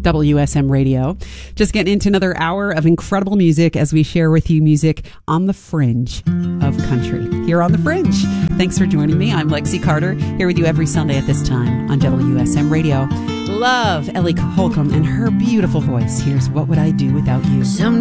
WSM Radio. Just getting into another hour of incredible music as we share with you music on the fringe of country. Here on The Fringe. Thanks for joining me. I'm Lexi Carter, here with you every Sunday at this time on WSM Radio. Love Ellie Holcomb and her beautiful voice. Here's What Would I Do Without You?